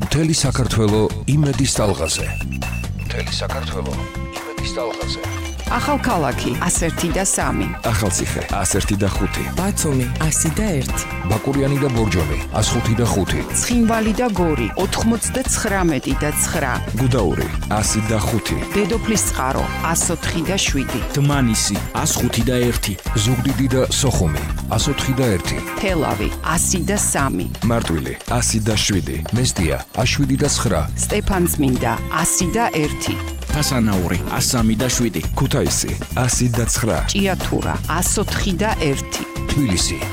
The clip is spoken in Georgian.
მთელი საქართველო იმედის ტალღაზე. მთელი საქართველო იმედის ტალღაზე. ახალქალაქი 101 და 3. ახალციხე 101 და 5. ბათუმი 101. ბაკურიანი და ბორჯომი 105 და 5. ცხინვალი და გორი 99 და 9. გუდაური 100 და 5. დედოფლისწყარო 104 და 7. დმანისი 105 და 1. ზუგდიდი და სოხუმი 104 და 1. თელავი 100 და 3. მარტვილი 100 და 7. მესტია 7 და 9. სტეფანწმინდა 100 და 1. თასანაური 103 და 7. ქუთაისი 100 და 9. ჭიათურა 104 და 1. თბილისი